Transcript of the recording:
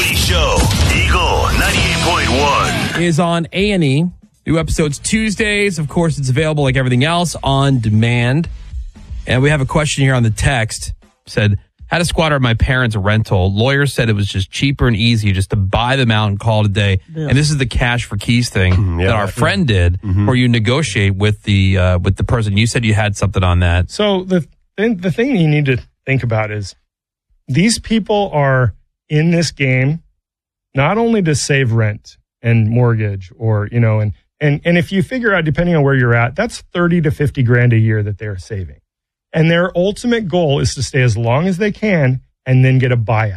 Woody Show, Eagle 98.1. Is on A&E. New episodes Tuesdays. Of course, it's available like everything else on demand. And we have a question here on the text. Said, had to squatter my parents' rental. Lawyers said it was just cheaper and easier just to buy them out and call it a day. Yeah. And this is the cash for keys thing that our friend did, where you negotiate with the person. You said you had something on that. So the thing you need to think about is these people are in this game not only to save rent and mortgage, or and if you figure out, depending on where you're at, that's 30 to 50 grand a year that they're saving. And their ultimate goal is to stay as long as they can and then get a buyout.